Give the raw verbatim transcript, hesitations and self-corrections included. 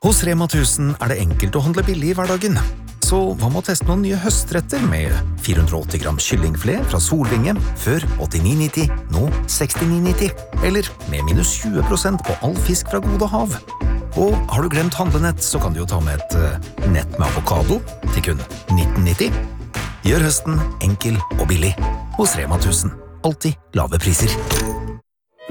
Hos Rema tusen er det enkelt å handle billig i hverdagen. Så hva med å teste noen nye høstretter med fire hundre og åtti gram kyllingflé fra Solvinge, før åttini nitti, nå sekstini nitti, eller med minus tjue prosent på all fisk fra Gode Hav. Og har du glemt handlenett, så kan du jo ta med et uh, nett med avokado til kun nitten nitti. Gjør høsten enkel og billig hos Rema tusen. Alltid lave priser.